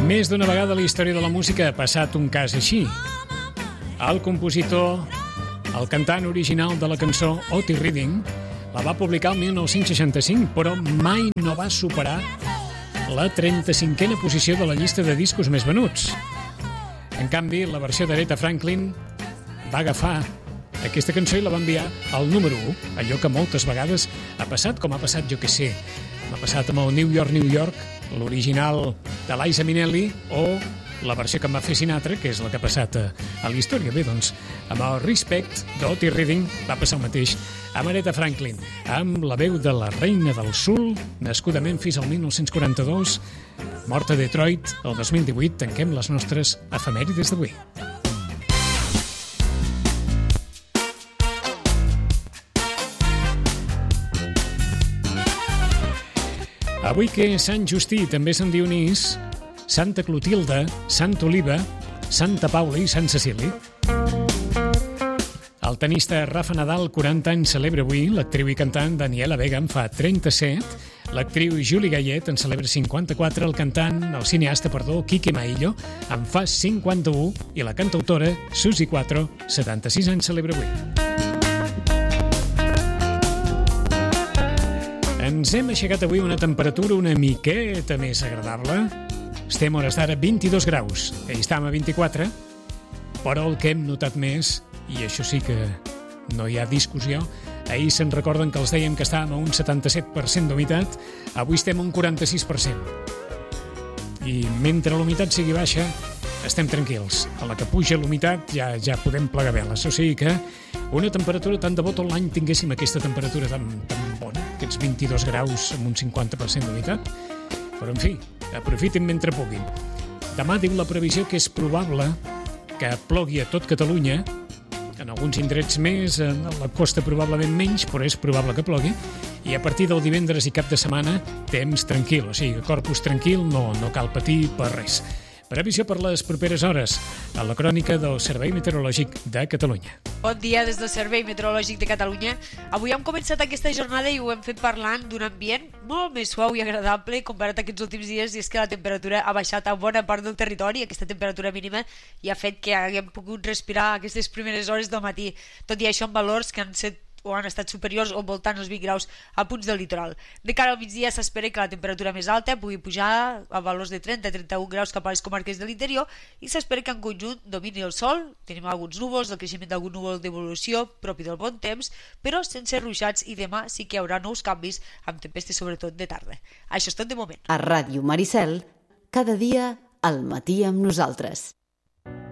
Més d'una vegada a la història de la música ha passat un cas així. El compositor, el cantant original de la cançó Otis Redding, la va publicar el 1965, però mai no va superar la 35a posició de la llista de discos més venuts. En canvi, la versió d'Aretha Franklin va agafar aquesta cançó i la va enviar al número 1, allò que moltes vegades ha passat, com ha passat, jo què sé, m'ha passat amb el New York, New York, l'original de Liza Minnelli, o la versió que em va fer Sinatra, que és la que ha passat a la història. Bé, doncs, amb el Respect d'Otis Redding va passar el mateix amb Aretha Franklin, amb la veu de la reina del soul, nascuda a Memphis el 1942, morta a Detroit el 2018. Tanquem les nostres efemèrides d'avui. Avui que és Sant Justí, també Sant Dionís, Santa Clotilde, Sant Oliva, Santa Paula i Sant Cecili. El tenista Rafa Nadal, 40 anys, celebra avui. L'actriu i cantant Daniela Vega en fa 37. L'actriu Julie Gayet en celebra 54. El cineasta, Quique Maillo, en fa 51. I la cantautora Susi Quatro, 76 anys, celebra avui. Ens hem aixecat avui una temperatura una miqueta més agradable. Estem a hores d'ara 22 graus. Ahir estàvem a 24, però el que hem notat més, i això sí que no hi ha discussió, ahir se'n recorden que els dèiem que estàvem a un 77% d'humitat, avui estem a un 46%. I mentre l'humitat sigui baixa, estem tranquils. A la que puja l'humitat ja podem plegar veles. O sigui que una temperatura, tant de bo tot l'any tinguéssim aquesta temperatura tan bona, aquests 22 graus amb un 50% d'humitat. Però, en fi, aprofitin mentre puguin. Demà diu la previsió que és probable que plogui a tot Catalunya, en alguns indrets més, a la costa probablement menys, però és probable que plogui, i a partir del divendres i cap de setmana, temps tranquil, o sigui, corpus tranquil, no cal patir per res. Previsió per les properes hores, a la crònica del Servei Meteorològic de Catalunya. Bon dia des del Servei Meteorològic de Catalunya. Avui hem començat aquesta jornada i ho hem fet parlant d'un ambient molt més suau i agradable comparat a aquests últims dies, i és que la temperatura ha baixat a bona part del territori. Aquesta temperatura mínima i ha fet que haguem pogut respirar aquestes primeres hores del matí, tot i això amb valors que han estat superiors o voltant els 20 graus a punts del litoral. De cara al migdia s'espera que la temperatura més alta pugui pujar a valors de 30-31 graus cap a les comarques de l'interior, i s'espera que en conjunt domini el sol. Tenim alguns núvols, el creixement d'algun núvol d'evolució propi del bon temps, però sense ruixats, i demà sí que hi haurà nous canvis amb tempestes sobretot de tarda. Això és tot de moment. A Ràdio Maricel, cada dia al matí amb nosaltres.